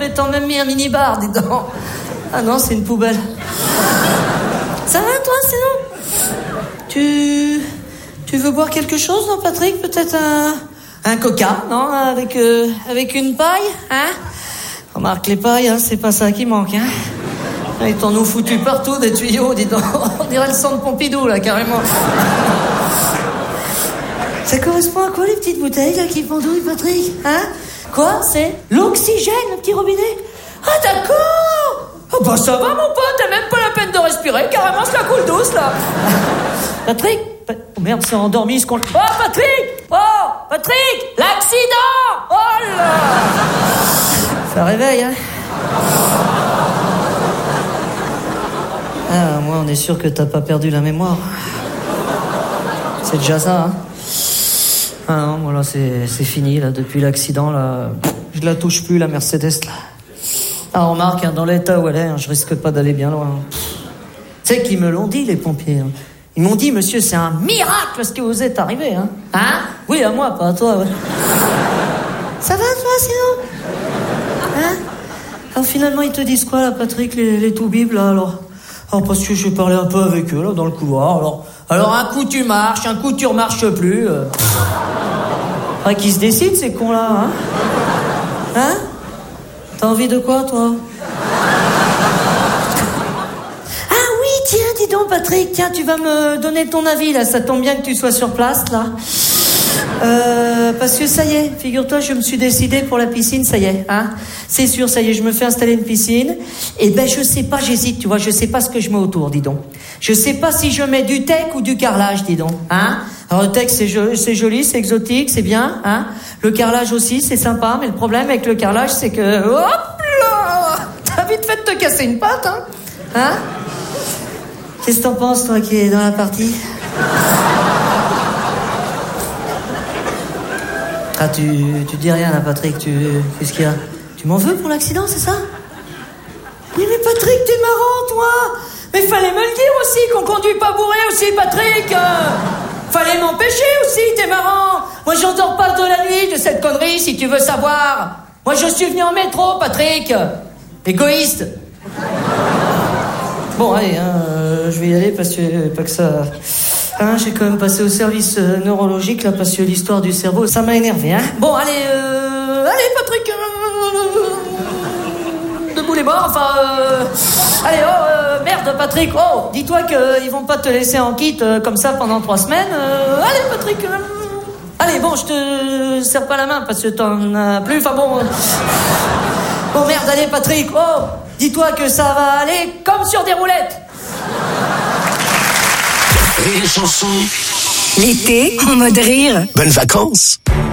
mais t'as même mis un mini-bar, dis donc. Ah non, c'est une poubelle. Ça va, toi, sinon? Tu veux boire quelque chose, non, Patrick? Peut-être un coca, non? Avec une paille, hein? Remarque, les pailles, hein, c'est pas ça qui manque, hein? Ils t'en ont foutu partout, des tuyaux, dis donc. On dirait le centre Pompidou, là, carrément. Ça correspond à quoi, les petites bouteilles, là, qui pendouillent, Patrick? Hein? Quoi? C'est l'oxygène, le petit robinet? Ah, d'accord! Oh, bah, ça va, mon pote, t'as même pas la peine de respirer, carrément, je la coule douce, là. Patrick? Oh, merde, c'est endormi, ce qu'on... Oh, Patrick! Oh, Patrick! L'accident! Oh là! Ça réveille, hein? Ah, moi, on est sûr que t'as pas perdu la mémoire. C'est déjà ça, hein? Ah non, voilà, c'est fini, là, depuis l'accident, là. Je la touche plus, la Mercedes, là. Ah, remarque, hein, dans l'état où elle est, hein, je risque pas d'aller bien loin. Tu sais qu'ils me l'ont dit, les pompiers, hein. Ils m'ont dit, monsieur, c'est un miracle ce qui vous est arrivé, hein? Hein? Oui, à moi, pas à toi, ouais. Ça va, toi, sinon? Hein? Alors, finalement, ils te disent quoi, là, Patrick, les toubibs, là, alors? Alors, parce que je vais parler un peu avec eux, là, dans le couloir, alors un coup, tu marches, un coup, tu remarches plus, Faudrait qu'ils se décident, ces cons-là, hein? Hein? T'as envie de quoi, toi? Tiens, dis donc, Patrick, tiens, tu vas me donner ton avis, là. Ça tombe bien que tu sois sur place, là. Parce que ça y est, figure-toi, je me suis décidé pour la piscine, ça y est, hein. C'est sûr, ça y est, je me fais installer une piscine. Et ben, je sais pas, j'hésite, tu vois, je sais pas ce que je mets autour, dis donc. Je sais pas si je mets du teck ou du carrelage, dis donc, hein. Alors, le teck, c'est joli, c'est exotique, c'est bien, hein. Le carrelage aussi, c'est sympa, mais le problème avec le carrelage, c'est que, hop là, t'as vite fait de te casser une patte, hein. Hein? Qu'est-ce que t'en penses, toi, qui es dans la partie? Ah, tu dis rien, là, Patrick, qu'est-ce qu'il y a? Tu m'en veux pour l'accident, c'est ça? Oui, mais Patrick, t'es marrant, toi! Mais fallait me le dire aussi, qu'on conduit pas bourré aussi, Patrick! Fallait m'empêcher aussi, t'es marrant! Moi, j'en dors pas de la nuit de cette connerie, si tu veux savoir! Moi, je suis venu en métro, Patrick! Égoïste! Bon, allez, je vais y aller parce que pas que ça... Hein, j'ai quand même passé au service neurologique, là, parce que l'histoire du cerveau, ça m'a énervé, hein. Bon, allez, Patrick, debout les bords, enfin... Allez, merde, Patrick, dis-toi qu'ils vont pas te laisser en kit comme ça pendant 3 semaines. Allez, Patrick, allez, bon, je te serre pas la main parce que t'en as plus, enfin bon... Bon, merde, allez, Patrick, dis-toi que ça va aller comme sur des roulettes. Rire et chanson. L'été en mode rire. Bonnes vacances.